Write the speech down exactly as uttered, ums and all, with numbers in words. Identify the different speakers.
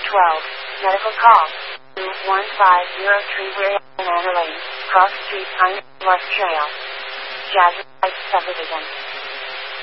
Speaker 1: twelve. Medical call. one five zero three Manor Lane, Cross Street, Pine Bluff Trail. Jazz Light Subdivision.